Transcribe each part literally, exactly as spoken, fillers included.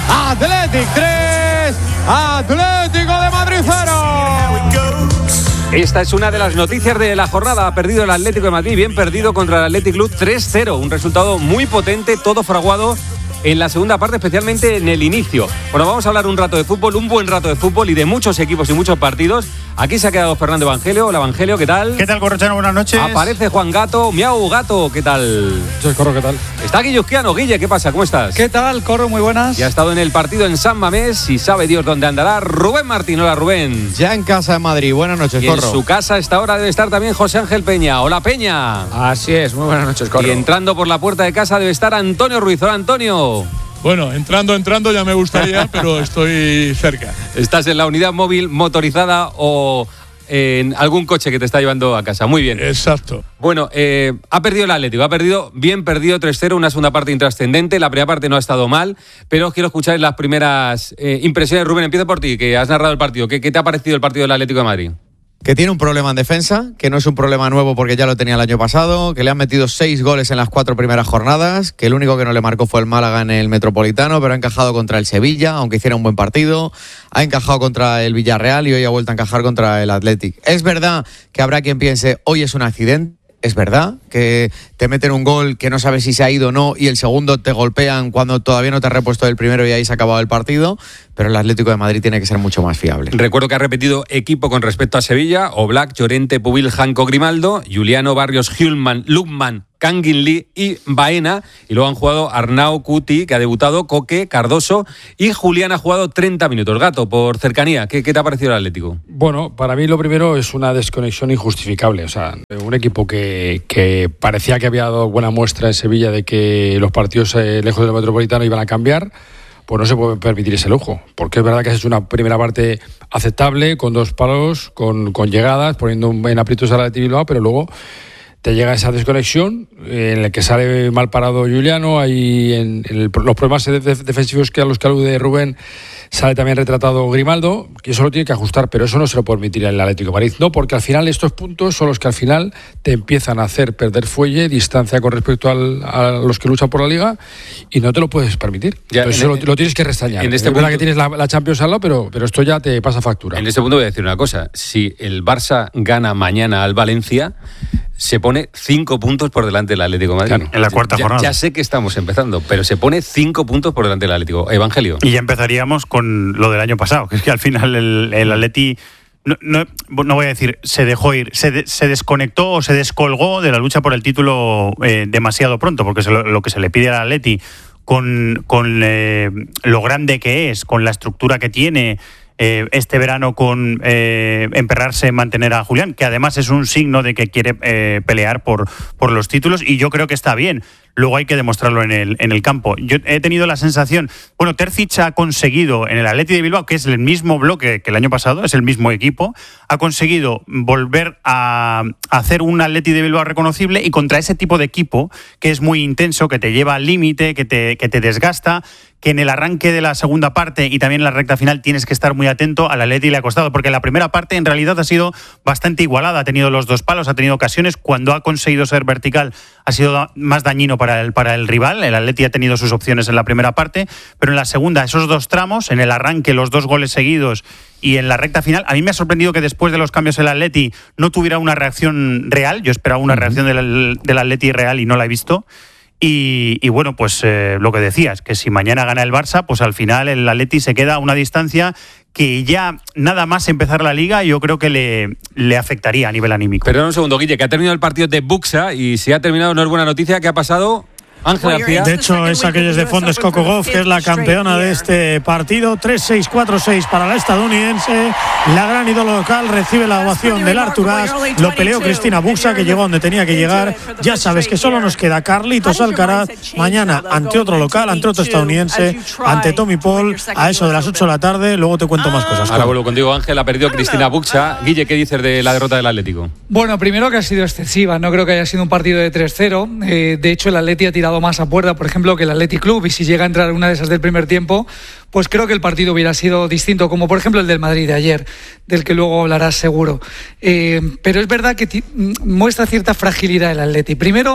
Athletic tres, Atlético de Madrid cero. Esta es una de las noticias de la jornada. Ha perdido el Atlético de Madrid, bien perdido contra el Athletic Club tres cero. Un resultado muy potente, todo fraguado en la segunda parte, especialmente en el inicio. Bueno, vamos a hablar un rato de fútbol, un buen rato de fútbol y de muchos equipos y muchos partidos. Aquí se ha quedado Fernando Evangelio. Hola, Evangelio, ¿qué tal? ¿Qué tal, Corrochano? Buenas noches. Aparece Juan Gato. Miau, Gato, ¿qué tal? Soy Corro, ¿qué tal? Está Guillusquiano. Guille, ¿qué pasa? ¿Cómo estás? ¿Qué tal, Corro? Muy buenas. Ya ha estado en el partido en San Mamés y sabe Dios dónde andará Rubén Martín. Hola, Rubén. Ya en casa de Madrid. Buenas noches, y Corro. En su casa a esta hora debe estar también José Ángel Peña. Hola, Peña. Así es, muy buenas noches, Corro. Y entrando por la puerta de casa debe estar Antonio Ruiz. Hola, Antonio. Bueno, entrando, entrando ya me gustaría, pero estoy cerca. ¿Estás en la unidad móvil motorizada o en algún coche que te está llevando a casa? Muy bien. Exacto. Bueno, eh, ha perdido el Atlético, ha perdido, bien perdido tres cero, una segunda parte intrascendente. La primera parte no ha estado mal, pero quiero escuchar las primeras eh, impresiones. Rubén, empiezo por ti, que has narrado el partido. ¿Qué, qué te ha parecido el partido del Atlético de Madrid? Que tiene un problema en defensa, que no es un problema nuevo porque ya lo tenía el año pasado, que le han metido seis goles en las cuatro primeras jornadas, que el único que no le marcó fue el Málaga en el Metropolitano, pero ha encajado contra el Sevilla, aunque hiciera un buen partido, ha encajado contra el Villarreal y hoy ha vuelto a encajar contra el Athletic. Es verdad que habrá quien piense, hoy es un accidente. Es verdad que te meten un gol que no sabes si se ha ido o no y el segundo te golpean cuando todavía no te has repuesto del primero y ahí se ha acabado el partido, pero el Atlético de Madrid tiene que ser mucho más fiable. Recuerdo que ha repetido equipo con respecto a Sevilla: Oblak, Llorente, Pubil, Janco, Grimaldo, Juliano, Barrios, Hjulman, Lukman, Kangin Lee y Baena, y luego han jugado Arnau, Cuti, que ha debutado, Coque, Cardoso, y Julián ha jugado treinta minutos. Gato, por cercanía, ¿qué, qué te ha parecido el Atlético? Bueno, para mí lo primero es una desconexión injustificable. O sea, un equipo que, que parecía que había dado buena muestra en Sevilla de que los partidos eh, lejos del Metropolitano iban a cambiar, pues no se puede permitir ese lujo, porque es verdad que has hecho una primera parte aceptable, con dos palos, con, con llegadas, poniendo en aprietos al Athletic Bilbao, pero luego te llega esa desconexión en la que sale mal parado Juliano, ahí en, en el, los problemas de, de, defensivos que a los que alude Rubén, sale también retratado Grimaldo, que eso lo tiene que ajustar, pero eso no se lo puede permitir el Atlético de Madrid, no, porque al final estos puntos son los que al final te empiezan a hacer perder fuelle, distancia con respecto al, a los que luchan por la Liga, y no te lo puedes permitir. Ya, Entonces eso el, lo, lo tienes que restañar. En este es verdad punto, que tienes la, la Champions al lado, pero, pero esto ya te pasa factura. En este punto voy a decir una cosa: si el Barça gana mañana al Valencia, se pone cinco puntos por delante del Atlético de Madrid. Claro, en la cuarta ya, jornada. Ya sé que estamos empezando, pero se pone cinco puntos por delante del Atlético. Evangelio. Y ya empezaríamos con lo del año pasado, que es que al final el, el Atleti, no, no, no voy a decir se dejó ir, se, de, se desconectó o se descolgó de la lucha por el título eh, demasiado pronto, porque se lo, lo que se le pide al Atleti con, con eh, lo grande que es, con la estructura que tiene, Eh, este verano con eh, emperrarse en mantener a Julián, que además es un signo de que quiere eh, pelear por, por los títulos, y yo creo que está bien. Luego hay que demostrarlo en el, en el campo. Yo he tenido la sensación, bueno, Terzic ha conseguido en el Athletic de Bilbao, que es el mismo bloque que el año pasado, es el mismo equipo, ha conseguido volver a, a hacer un Athletic de Bilbao reconocible, y contra ese tipo de equipo que es muy intenso, que te lleva al límite, que te, que te desgasta, que en el arranque de la segunda parte y también en la recta final tienes que estar muy atento. Al Atleti le ha costado, porque la primera parte en realidad ha sido bastante igualada, ha tenido los dos palos, ha tenido ocasiones, cuando ha conseguido ser vertical ha sido más dañino para el, para el rival. El Atleti ha tenido sus opciones en la primera parte, pero en la segunda, esos dos tramos, en el arranque los dos goles seguidos y en la recta final, a mí me ha sorprendido que después de los cambios el Atleti no tuviera una reacción real. Yo esperaba una reacción del, del Atleti real y no la he visto. Y, y bueno, pues eh, lo que decías, que si mañana gana el Barça, pues al final el Atleti se queda a una distancia que ya nada más empezar la Liga yo creo que le, le afectaría a nivel anímico. Perdón un segundo, Guille, que ha terminado el partido de Buxa, y si ha terminado no es buena noticia. ¿Qué ha pasado? Ángel García. De hecho, es aquellos de Fondes Coco Gauff, que es la campeona de este partido. tres seis, cuatro seis para la estadounidense. La gran ídolo local recibe la ovación del Arturas. Lo peleó Cristina Buxa, que llegó donde tenía que llegar. Ya sabes que solo nos queda Carlitos Alcaraz mañana ante otro local, ante otro estadounidense, ante Tommy Paul, a eso de las ocho de la tarde. Luego te cuento más cosas. Ahora vuelvo contigo, Ángel. Ha perdido Cristina Buxa. Guille, ¿qué dices de la derrota del Atlético? Bueno, primero que ha sido excesiva. No creo que haya sido un partido de tres cero. Eh, de hecho, el Atleti ha tirado más a puerta, por ejemplo, que el Athletic Club, y si llega a entrar una de esas del primer tiempo, pues creo que el partido hubiera sido distinto, como por ejemplo el del Madrid de ayer, del que luego hablarás seguro. Eh, pero es verdad que t- muestra cierta fragilidad el Athletic. Primero,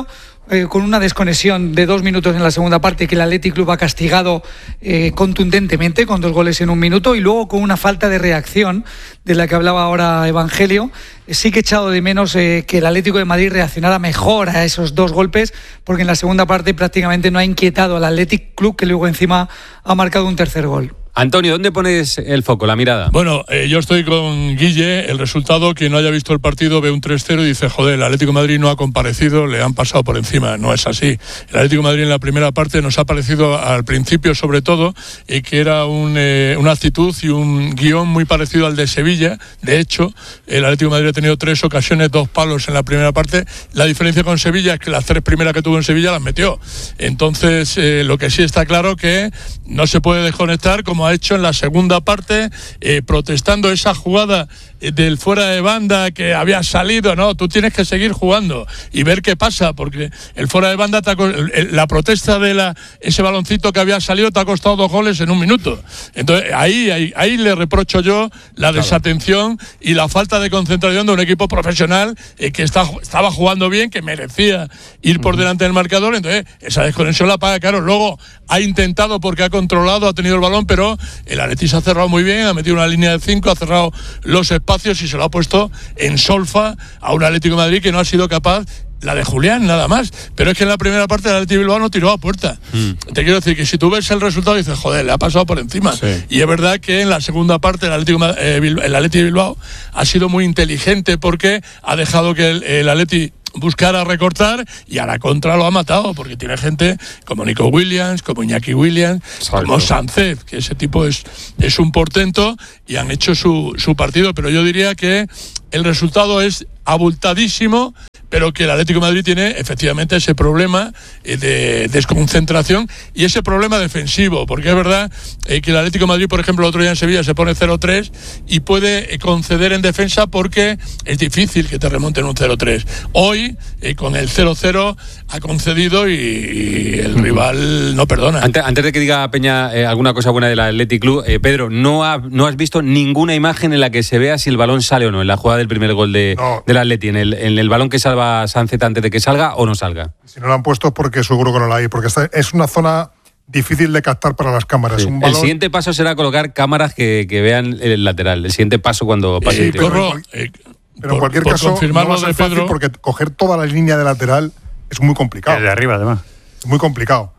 eh, con una desconexión de dos minutos en la segunda parte que el Athletic Club ha castigado eh, contundentemente con dos goles en un minuto, y luego con una falta de reacción de la que hablaba ahora Evangelio. Sí que he echado de menos eh, que el Atlético de Madrid reaccionara mejor a esos dos golpes, porque en la segunda parte prácticamente no ha inquietado al Athletic Club, que luego encima ha marcado un tercer gol. Antonio, ¿dónde pones el foco, la mirada? Bueno, eh, yo estoy con Guille. El resultado, quien no haya visto el partido ve un tres cero y dice, joder, el Atlético de Madrid no ha comparecido, le han pasado por encima. No es así. El Atlético de Madrid en la primera parte nos ha parecido al principio, sobre todo, eh, que era un, eh, una actitud y un guión muy parecido al de Sevilla. De hecho, el Atlético de Madrid ha tenido tres ocasiones, dos palos en la primera parte. La diferencia con Sevilla es que las tres primeras que tuvo en Sevilla las metió. Entonces, eh, lo que sí está claro que no se puede desconectar, como ha hecho en la segunda parte, eh, protestando esa jugada eh, del fuera de banda que había salido. No, tú tienes que seguir jugando y ver qué pasa, porque el fuera de banda te ha, la protesta de la, ese baloncito que había salido te ha costado dos goles en un minuto. Entonces ahí, ahí, ahí le reprocho yo la desatención y la falta de concentración de un equipo profesional eh, que está, estaba jugando bien, que merecía ir por delante del marcador. Entonces esa desconexión la paga caro. Luego ha intentado, porque ha controlado, ha tenido el balón, pero el Atleti se ha cerrado muy bien, ha metido una línea de cinco, ha cerrado los espacios y se lo ha puesto en solfa a un Atlético de Madrid que no ha sido capaz, la de Julián nada más, pero es que en la primera parte el Atleti Bilbao no tiró a puerta. Mm. Te quiero decir que si tú ves el resultado dices, joder, le ha pasado por encima. Sí. Y es verdad que en la segunda parte el Atleti, eh, el Atleti Bilbao ha sido muy inteligente, porque ha dejado que el, el Atleti buscar a recortar, y a la contra lo ha matado, porque tiene gente como Nico Williams, como Iñaki Williams, Exacto. como Sánchez, que ese tipo es, es un portento, y han hecho su, su partido. Pero yo diría que el resultado es abultadísimo, pero que el Atlético de Madrid tiene efectivamente ese problema de desconcentración y ese problema defensivo, porque es verdad eh, que el Atlético de Madrid, por ejemplo, el otro día en Sevilla se pone cero tres y puede conceder en defensa, porque es difícil que te remonten un cero tres. Hoy, eh, con el cero cero, ha concedido y, y el uh-huh. rival no perdona. Antes, antes de que diga Peña eh, alguna cosa buena del Athletic Club, eh, Pedro, ¿no, ha, ¿no has visto ninguna imagen en la que se vea si el balón sale o no en la jugada del primer gol de, no. del Atleti, en el, en el balón que salva Sánchez antes de que salga o no salga? Si no lo han puesto es porque seguro que no la hay, porque esta es una zona difícil de captar para las cámaras. Sí. Un balón... El siguiente paso será colocar cámaras que, que vean el lateral. El siguiente paso cuando pase. Sí, el pero, en cual... eh, pero en cualquier por, caso por no va a ser fácil, Pedro, porque coger toda la línea de lateral es muy complicado. El de arriba, además. Es muy complicado.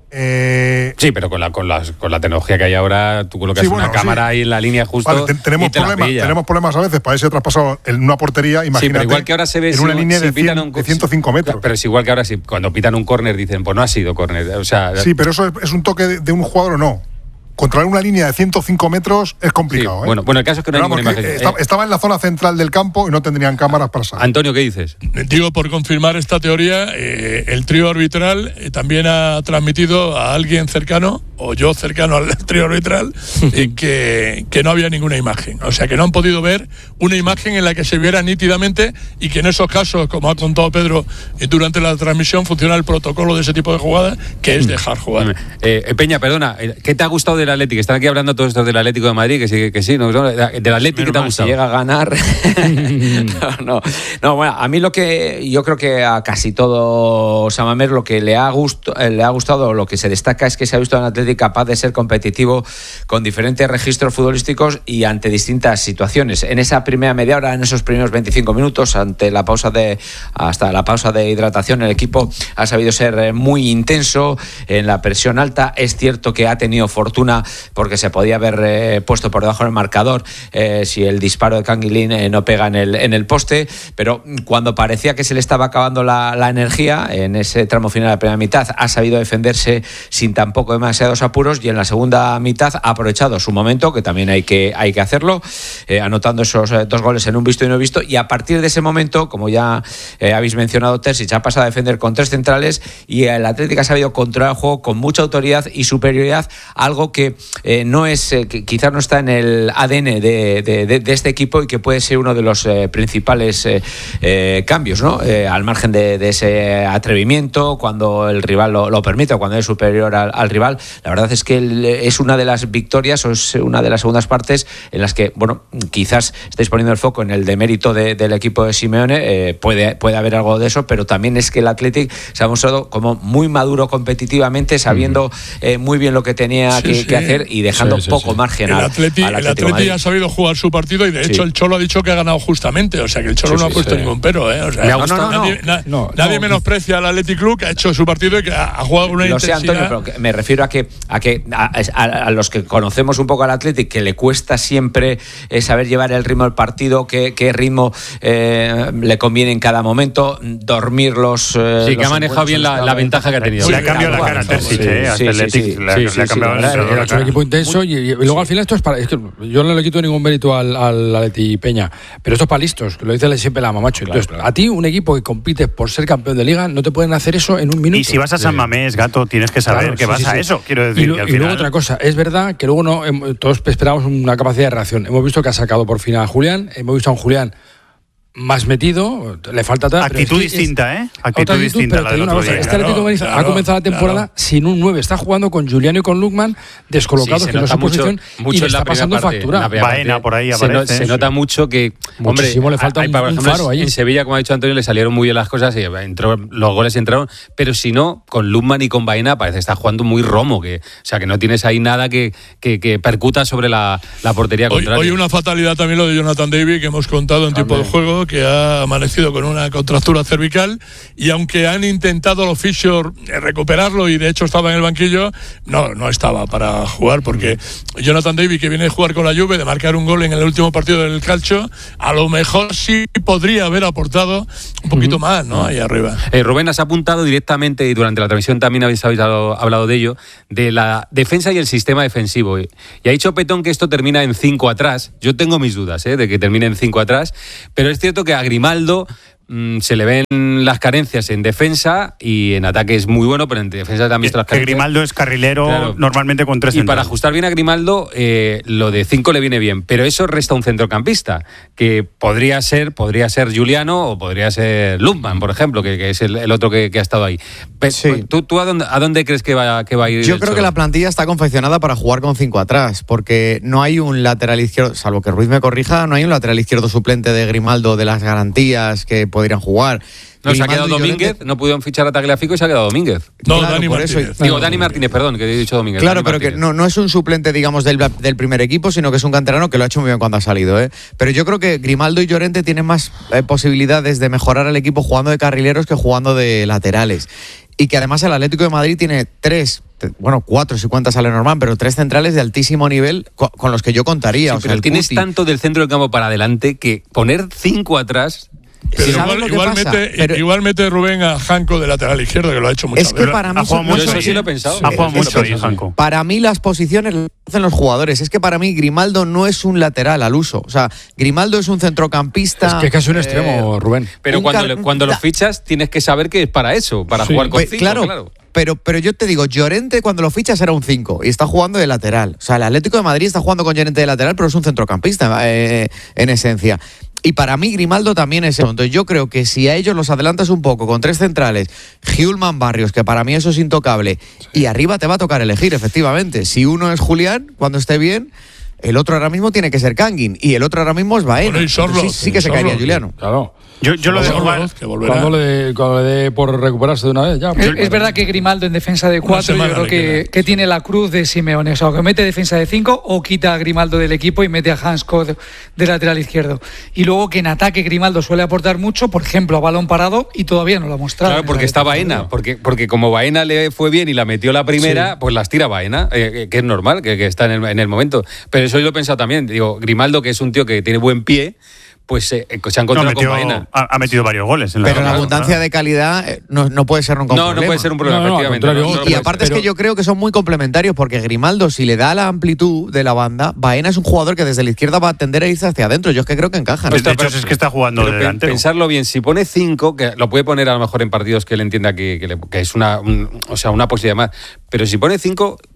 Eh... Sí, pero con la, con, la, con la tecnología que hay ahora, tú colocas sí, bueno, una cámara sí. ahí en la línea justo. Vale, ten, tenemos, y te problemas, tenemos problemas a veces para ese traspasado en una portería, imagínate. Sí, pero igual que ahora se ve en una si, línea si de, cien, un, de ciento cinco metros. Pero es igual que ahora si cuando pitan un córner dicen, pues no ha sido córner. O sea, sí, pero eso es, es un toque de, de un jugador o no. Controlar una línea de ciento cinco metros es complicado. Sí, ¿eh? bueno, bueno, el caso es que no hay ninguna imagen. Está, estaba en la zona central del campo y no tendrían cámaras para saber. Antonio, ¿qué dices? Digo, por confirmar esta teoría, eh, el trío arbitral eh, también ha transmitido a alguien cercano, o yo cercano al trío arbitral, eh, que, que no había ninguna imagen. O sea, que no han podido ver una imagen en la que se viera nítidamente, y que en esos casos, como ha contado Pedro eh, durante la transmisión, funciona el protocolo de ese tipo de jugadas, que es dejar jugar. Eh, Peña, perdona, ¿qué te ha gustado de del Atlético? Están aquí hablando todos estos del Atlético de Madrid, que sí, que sí, ¿no? Del Atlético, ¿qué te ha gustado? Si llega a ganar. no, no, no, bueno, a mí lo que yo creo que a casi todo Samamer lo que le ha, gusto, le ha gustado, lo que se destaca es que se ha visto en Atlético capaz de ser competitivo con diferentes registros futbolísticos y ante distintas situaciones. En esa primera media hora, en esos primeros veinticinco minutos, ante la pausa de hasta la pausa de hidratación, el equipo ha sabido ser muy intenso en la presión alta. Es cierto que ha tenido fortuna porque se podía haber eh, puesto por debajo del marcador eh, si el disparo de Canguilín eh, no pega en el, en el poste, pero cuando parecía que se le estaba acabando la, la energía en ese tramo final de la primera mitad, ha sabido defenderse sin tampoco demasiados apuros, y en la segunda mitad ha aprovechado su momento, que también hay que, hay que hacerlo, eh, anotando esos eh, dos goles en un visto y no visto, y a partir de ese momento, como ya eh, habéis mencionado, Terzic ha pasado a defender con tres centrales y el Atlético ha sabido controlar el juego con mucha autoridad y superioridad, algo que que eh, no es, eh, que quizás no está en el A D N de, de, de, de este equipo y que puede ser uno de los eh, principales eh, eh, cambios, ¿no? Eh, al margen de, de ese atrevimiento, cuando el rival lo, lo permite o cuando es superior al, al rival. La verdad es que el, es una de las victorias o es una de las segundas partes en las que, bueno, quizás estáis poniendo el foco en el demérito de, del equipo de Simeone, eh, puede, puede haber algo de eso, pero también es que el Athletic se ha mostrado como muy maduro competitivamente, sabiendo eh, muy bien lo que tenía sí, que, sí. que hacer y dejando sí, sí, poco sí. margen al Atleti. El Atleti ha sabido jugar su partido y de hecho sí. el Cholo ha dicho que ha ganado justamente, o sea que el Cholo sí, no sí, ha puesto sí. ningún pero, ¿eh? O sea, no, no, no, nadie, no, na, no, nadie no. menosprecia al Athletic Club, que ha hecho su partido y que ha, ha jugado una lo intensidad. Sé, Antonio, pero que me refiero a que a que a, a, a los que conocemos un poco al Athletic, que le cuesta siempre eh, saber llevar el ritmo del partido, qué, qué ritmo eh, le conviene en cada momento, dormir los eh, sí, los que ha manejado bien la, la ventaja que ha tenido. Le ha cambiado la cara a Terzic, eh, sí, Athletic sí, sí, le, sí, le sí, ha cambiado sí, la sí, cara. Es un equipo intenso y, y luego al final esto es para, es que yo no le quito ningún mérito al, al Atleti Peña, pero esto es para listos, que lo dice siempre la mamacho. Entonces, claro, claro. A ti un equipo que compite por ser campeón de liga no te pueden hacer eso en un minuto. Y si vas a San Mamés, gato, tienes que saber claro, que sí, vas sí, a sí. eso, quiero decir. Y, lo, que al y final... luego otra cosa, es verdad que luego no todos esperábamos una capacidad de reacción. Hemos visto que ha sacado por fin a Julián, hemos visto a un Julián más metido, le falta tal, actitud es distinta, es, ¿eh? Actitud, actitud distinta. Pero la del otro día. Este Atlético Madrid claro, ha comenzado la temporada claro. sin un nueve. Está jugando con Juliano y con Lukman descolocados, sí, que no es su posición, mucho y le está pasando parte, factura. Baena por ahí aparece. Se, no, se nota mucho que, muchísimo hombre, le falta hay, un, para, por ejemplo, faro ahí. En Sevilla, como ha dicho Antonio, le salieron muy bien las cosas y entró, los goles entraron, pero si no, con Lukman y con Baena parece que está jugando muy romo, que, o sea, que no tienes ahí nada que, que, que percuta sobre la, la portería hoy, contraria. Hoy una fatalidad también lo de Jonathan David, que hemos contado en tiempo de juego, que ha amanecido con una contractura cervical y aunque han intentado los Fisher recuperarlo y de hecho estaba en el banquillo, no, no estaba para jugar porque Jonathan David, que viene de jugar con la Juve, de marcar un gol en el último partido del Calcio, a lo mejor sí podría haber aportado un poquito uh-huh. más, ¿no? Ahí arriba. Eh, Rubén, has apuntado directamente y durante la transmisión también habéis hablado, hablado de ello, de la defensa y el sistema defensivo. Y ha dicho Petón que esto termina en cinco atrás. Yo tengo mis dudas, ¿eh? De que termine en cinco atrás, pero es cierto que a Grimaldo mmm, se le ven las carencias en defensa y en ataque es muy bueno, pero en defensa también está las carencias. Que Grimaldo es carrilero claro. normalmente con tres Y centrales. para ajustar bien a Grimaldo, eh, lo de cinco le viene bien, pero eso resta un centrocampista, que podría ser podría ser Juliano o podría ser Lukman, por ejemplo, que, que es el, el otro que, que ha estado ahí. Pe- sí. ¿Tú, tú a, dónde, a dónde crees que va, que va a ir? Yo creo que la plantilla está confeccionada para jugar con cinco atrás, porque no hay un lateral izquierdo, salvo que Ruiz me corrija, no hay un lateral izquierdo suplente de Grimaldo de las garantías que podrían jugar. No, se ha quedado Domínguez, Llorente... no pudieron fichar a Tagliafico y se ha quedado Domínguez. No, claro, Dani por Martínez. Eso... Digo, no, Dani Martínez, perdón, que he dicho Domínguez. Claro, Dani pero Martínez. que no, no es un suplente, digamos, del, del primer equipo, sino que es un canterano que lo ha hecho muy bien cuando ha salido, ¿eh? Pero yo creo que Grimaldo y Llorente tienen más eh, posibilidades de mejorar al equipo jugando de carrileros que jugando de laterales. Y que además el Atlético de Madrid tiene tres, bueno, cuatro si cuentas a Lenormand, pero tres centrales de altísimo nivel con, con los que yo contaría. Sí, o sea, pero tienes Cuti. tanto del centro del campo para adelante que poner cinco atrás... Pero igual, igual, mete, pero igual mete Rubén a Janko de lateral izquierdo, que lo ha hecho muchas veces. Es que veces. para mí, ha jugado mucho, eso sí lo he pensado. Ha jugado mucho ahí, Janko. Para mí las posiciones las hacen los jugadores. Es que para mí Grimaldo no es un lateral al uso. O sea, Grimaldo es un centrocampista. Es que es casi un eh, extremo, Rubén. Pero cuando, car- cuando lo fichas tienes que saber que es para eso, para sí. jugar con cinco, claro. claro. Pero, pero yo te digo, Llorente cuando lo fichas era un cinco y está jugando de lateral. O sea, el Atlético de Madrid está jugando con Llorente de lateral, pero es un centrocampista eh, en esencia. Y para mí Grimaldo también es eso. Entonces yo creo que si a ellos los adelantas un poco con tres centrales, Hjulman, Barrios, que para mí eso es intocable, sí. y arriba te va a tocar elegir, efectivamente. Si uno es Julián, cuando esté bien, el otro ahora mismo tiene que ser Kangin y el otro ahora mismo es Baena. Bueno, Sorlo, sí, sí que se caería Juliano. Claro. Yo, yo lo de jugar cuando le, cuando le dé por recuperarse de una vez ya. Es, es verdad que Grimaldo en defensa de cuatro yo creo que, que tiene la cruz de Simeone, o sea, que mete defensa de cinco o quita a Grimaldo del equipo y mete a Hansko de, de lateral izquierdo. Y luego que en ataque Grimaldo suele aportar mucho, por ejemplo, a balón parado y todavía no lo ha mostrado. Claro, porque está Baena, porque, porque como Baena le fue bien y la metió la primera, sí. pues las tira Baena, eh, que es normal, que, que está en el, en el momento. Pero eso yo lo he pensado también, digo, Grimaldo, que es un tío que tiene buen pie, pues eh, se ha encontrado no, metió, con Baena. Ha, ha metido varios goles. En la pero la abundancia ¿no? de calidad eh, no, no puede ser nunca un no, problema. No, no puede ser un problema, no, no, efectivamente. No, no, y, y aparte pero... es que yo creo que son muy complementarios, porque Grimaldo, si le da la amplitud de la banda, Baena es un jugador que desde la izquierda va a tender a irse hacia adentro. Yo es que creo que encajan. Pues de hecho, es que está jugando de delantero. Pensarlo bien, si pone cinco, que lo puede poner a lo mejor en partidos que él entienda que, que, le, que es una, un, o sea, una posibilidad más, pero si pone cinco,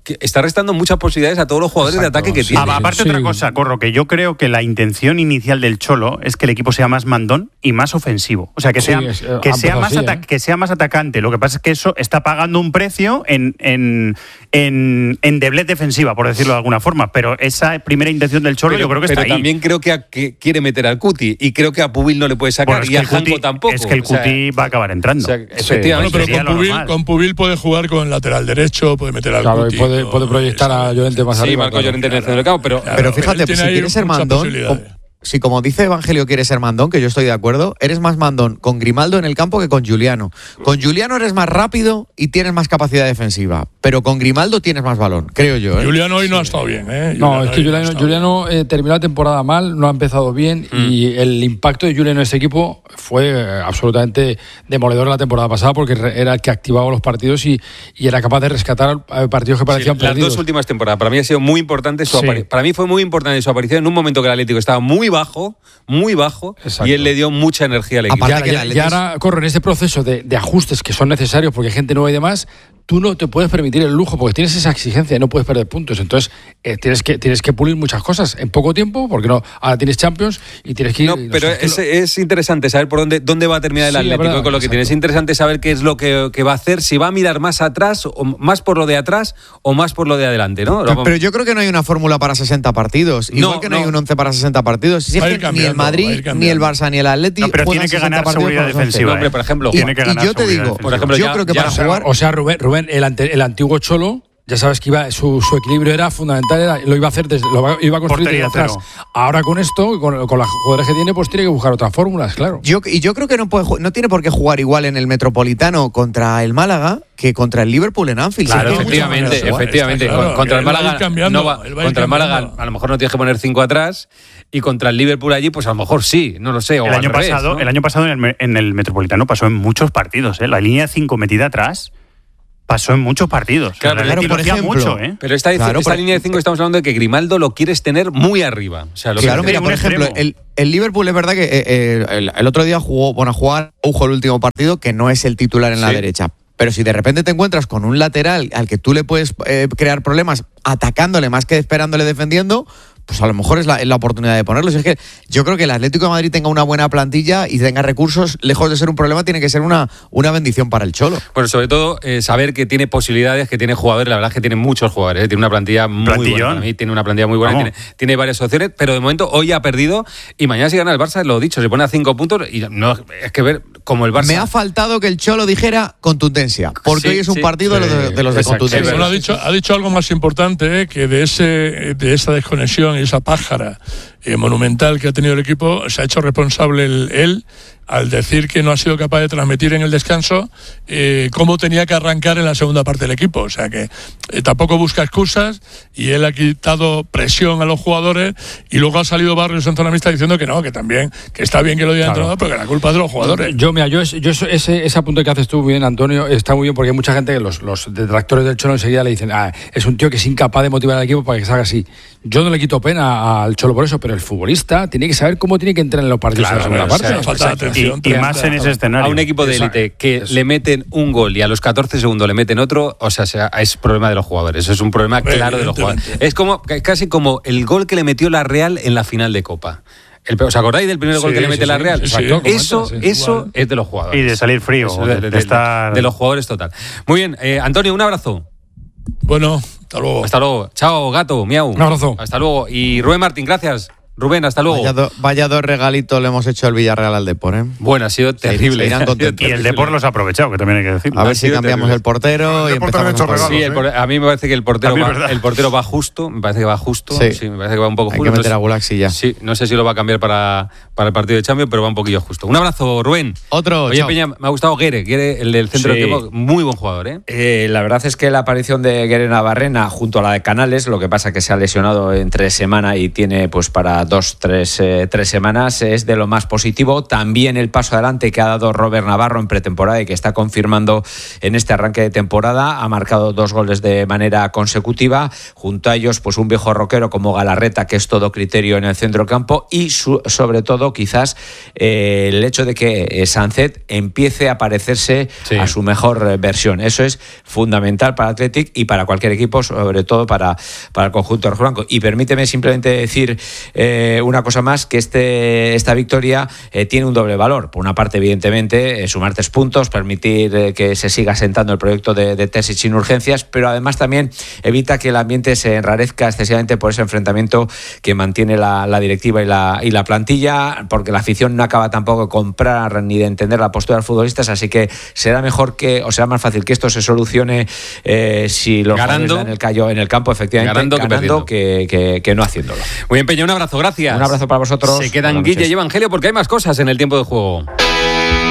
que está restando muchas posibilidades a todos los jugadores Exacto, de ataque que sí. tiene. Aparte, sí. otra cosa, Corro, que yo creo que la intención inicial del Cholo es que el equipo sea más mandón y más ofensivo. O sea, que sea, sí, es, eh, que sea, más, así, ata- ¿eh? que sea más atacante. Lo que pasa es que eso está pagando un precio en, en, en, en deblez defensiva, por decirlo de alguna forma. Pero esa primera intención del Cholo pero, yo creo que pero está ahí. Pero también creo que, a, que quiere meter al Cuti y creo que a Pubil no le puede sacar bueno, y a Janko tampoco. Es que el Cuti o sea, va a acabar entrando. O sea, efectivamente. Bueno, pero con Pubil, con Pubil puede jugar con lateral derecho, puede meter al claro, Cuti. Puede, puede proyectar a Llorente más sí, arriba. Sí, Marco Llorente en el centro del campo, pero... Claro, pero fíjate, pues, si quieres ser mandón... Si como dice Evangelio quieres ser mandón, que yo estoy de acuerdo, eres más mandón con Grimaldo en el campo que con Giuliano. Con Giuliano eres más rápido y tienes más capacidad defensiva, pero con Grimaldo tienes más balón, creo yo. ¿eh? Giuliano hoy no ha estado bien. ¿eh? No, es que Giuliano, no Giuliano eh, terminó la temporada mal, no ha empezado bien mm. y el impacto de Giuliano en ese equipo fue eh, absolutamente demoledor la temporada pasada porque era el que activaba los partidos y, y era capaz de rescatar partidos que parecían sí, perdidos. Las dos últimas temporadas, para mí ha sido muy importante su sí. aparición. Para mí fue muy importante su aparición en un momento que el Atlético estaba muy bajo, muy bajo, Exacto. y él le dio mucha energía al equipo. Aparte y, ahora, que y ahora, Corro, en este proceso de, de ajustes que son necesarios porque hay gente nueva y demás, tú no te puedes permitir el lujo porque tienes esa exigencia y no puedes perder puntos. Entonces eh, tienes que tienes que pulir muchas cosas en poco tiempo porque no ahora tienes Champions y tienes que ir... No, pero no sé, es, lo... es interesante saber por dónde, dónde va a terminar el sí, Atlético verdad, con lo que tiene. Es interesante saber qué es lo que, que va a hacer, si va a mirar más atrás, o más por lo de atrás o más por lo de adelante, ¿no? Pero, pero yo creo que no hay una fórmula para sesenta partidos. Igual no, que no, no hay un once para sesenta partidos. Si es que ni el Madrid, ni el Barça, ni el Atlético... No, pero tiene que ganar seguridad defensiva. No, hombre, por ejemplo... Y, tiene que ganar y yo te digo, por ejemplo, yo ya, creo que ya, para ya, jugar... O sea, Rubén, Rubén el, ante, el antiguo Cholo... Ya sabes que iba, su, su equilibrio era fundamental, era, lo iba a hacer desde, lo iba a construir desde atrás. Ahora con esto, con, con las jugadores que tiene, pues tiene que buscar otras fórmulas, claro. Yo, y yo creo que no puede, no tiene por qué jugar igual en el Metropolitano contra el Málaga que contra el Liverpool en Anfield. Claro, sí, efectivamente, efectivamente. Claro, contra el Málaga, no va, contra el Málaga a lo mejor no tienes que poner cinco atrás y contra el Liverpool allí, pues a lo mejor sí, no lo sé. O el, año revés, pasado, ¿no? el año pasado en el, en el Metropolitano pasó en muchos partidos, ¿eh? La línea cinco metida atrás. Pasó en muchos partidos. Claro, claro, por ejemplo, mucho, ¿eh? Pero esta, claro, esta por... línea de cinco estamos hablando de que Grimaldo lo quieres tener muy arriba. O sea, lo claro, mira, por ejemplo, el, el Liverpool es verdad que eh, el, el otro día jugó, bueno, a jugar Ojo el último partido, que no es el titular en sí. la derecha. Pero si de repente te encuentras con un lateral al que tú le puedes eh, crear problemas atacándole más que esperándole defendiendo, pues a lo mejor es la, es la oportunidad de ponerlo. Si es que yo creo que el Atlético de Madrid tenga una buena plantilla y tenga recursos, lejos de ser un problema, tiene que ser una, una bendición para el Cholo. Bueno, sobre todo eh, saber que tiene posibilidades, que tiene jugadores, la verdad es que tiene muchos jugadores, ¿eh? Tiene una plantilla muy Plantillón. buena. Para mí tiene una plantilla muy buena, tiene, tiene varias opciones, pero de momento hoy ha perdido y mañana si gana el Barça, lo dicho, se pone a cinco puntos y no es que ver como el Barça... Me ha faltado que el Cholo dijera contundencia, porque sí, hoy es un sí, partido sí, de, los de, de los de contundencia. Bueno, ha dicho, ha dicho algo más importante, ¿eh? Que de, ese, de esa desconexión y esa pájara Eh, monumental que ha tenido el equipo, se ha hecho responsable el, él al decir que no ha sido capaz de transmitir en el descanso eh, cómo tenía que arrancar en la segunda parte del equipo. O sea que eh, tampoco busca excusas y él ha quitado presión a los jugadores y luego ha salido Barrios en zona mixta diciendo que no, que también, que está bien que lo diga el entrenador, pero que la culpa es de los jugadores. Yo, mira, yo, yo ese, ese apunte que haces tú bien, Antonio, está muy bien porque hay mucha gente que los, los detractores del Cholo enseguida le dicen, ah, es un tío que es incapaz de motivar al equipo para que salga así. Yo no le quito pena al Cholo por eso, pero el futbolista tiene que saber cómo tiene que entrar en los partidos claro, en la segunda parte. O sea, falta de atención. Y, y más en ese escenario. A un equipo de élite que eso. le meten un gol y a los catorce segundos le meten otro, o sea, sea es problema de los jugadores. Eso es un problema claro de los jugadores. Es como casi como el gol que le metió la Real en la final de Copa. El, ¿Os acordáis del primer sí, gol que le mete sí, la Real? Sí, sí, eso sí, eso es de los jugadores. Y de salir frío. De, de, de, estar... de los jugadores total. Muy bien, eh, Antonio, un abrazo. Bueno, hasta luego. Hasta luego. Chao, gato, miau. Un abrazo. Hasta luego. Y Rubén Martín, gracias. Rubén, hasta luego. Vaya, do, vaya dos regalitos le hemos hecho al Villarreal al Depor, ¿eh? Bueno, ha sido terrible. Y el Depor los ha aprovechado, que también hay que decirlo. A ver si cambiamos terrible. el portero y empezamos hecho regalos, sí, el por, a mí me parece que el portero, va, el portero va justo, me parece que va justo, sí, sí me parece que va un poco hay justo. Hay que meter a Gulaxi ya. Sí, no sé si lo va a cambiar para, para el partido de Champions, pero va un poquillo justo. Un abrazo, Rubén. Otro, Oye, chao. Peña, me ha gustado Guere, Guere, el del centro sí. del campo, muy buen jugador, ¿eh? ¿eh? La verdad es que la aparición de Guere Navarrena junto a la de Canales, lo que pasa que se ha lesionado entre semana y tiene pues para dos, tres, eh, tres semanas es de lo más positivo. También el paso adelante que ha dado Robert Navarro en pretemporada y que está confirmando en este arranque de temporada. Ha marcado dos goles de manera consecutiva. Junto a ellos, pues un viejo roquero como Galarreta, que es todo criterio en el centro campo. Y su, sobre todo, quizás eh, el hecho de que eh, Sancet empiece a parecerse sí. a su mejor eh, versión. Eso es fundamental para Athletic y para cualquier equipo, sobre todo para, para el conjunto rojiblanco. Y permíteme simplemente decir eh, una cosa más, que este esta victoria eh, tiene un doble valor. Por una parte, evidentemente, eh, sumar tres puntos, permitir eh, que se siga sentando el proyecto de, de Terzic sin urgencias, pero además también evita que el ambiente se enrarezca excesivamente por ese enfrentamiento que mantiene la, la directiva y la, y la plantilla, porque la afición no acaba tampoco de comprar ni de entender la postura de los futbolistas, así que será mejor que, o será más fácil que esto se solucione eh, si los ganando en el, callo, en el campo, efectivamente, ganando, ganando que, que, que, que no haciéndolo. Muy bien, Peña, un abrazo, gracias. Un abrazo para vosotros. Se quedan Guille y Evangelio porque hay más cosas en el tiempo de juego.